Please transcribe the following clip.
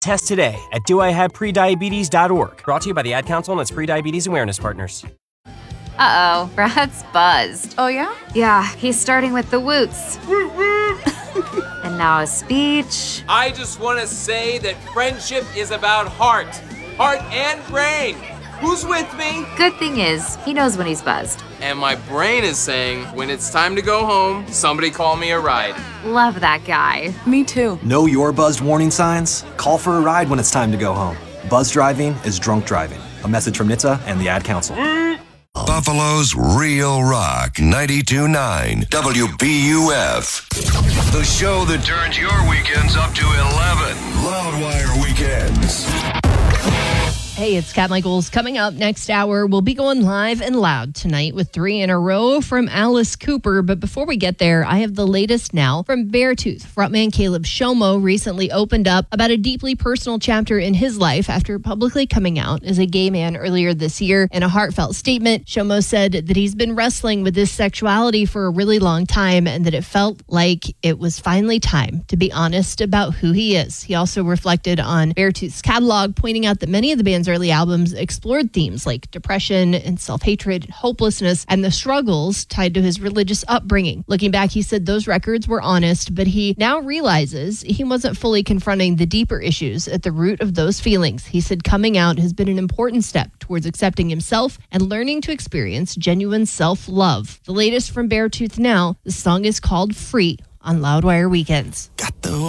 test today at doihaveprediabetes.org. Brought to you by the Ad Council and its Prediabetes Awareness Partners. Uh-oh, Brad's buzzed. Oh, yeah? Yeah, he's starting with the woots. And now a speech. I just want to say that friendship is about heart and brain. Who's with me? Good thing is, he knows when he's buzzed. And my brain is saying, when it's time to go home, somebody call me a ride. Love that guy. Me too. Know your buzzed warning signs? Call for a ride when it's time to go home. Buzz driving is drunk driving. A message from NHTSA and the Ad Council. Buffalo's Real Rock 92.9 WBUF. The show that turns your weekends up to 11. Loudwire Weekends. Hey, it's Kat Michaels. Coming up next hour, we'll be going live and loud tonight with 3 in a row from Alice Cooper. But before we get there, I have the latest now from Beartooth. Frontman Caleb Shomo recently opened up about a deeply personal chapter in his life after publicly coming out as a gay man earlier this year. In a heartfelt statement, Shomo said that he's been wrestling with his sexuality for a really long time and that it felt like it was finally time to be honest about who he is. He also reflected on Beartooth's catalog, pointing out that many of the band's early albums explored themes like depression and self-hatred, hopelessness, and the struggles tied to his religious upbringing. Looking back, he said those records were honest, but he now realizes he wasn't fully confronting the deeper issues at the root of those feelings. He said coming out has been an important step towards accepting himself and learning to experience genuine self-love. The latest from Beartooth now, the song is called Free on Loudwire Weekends. Got the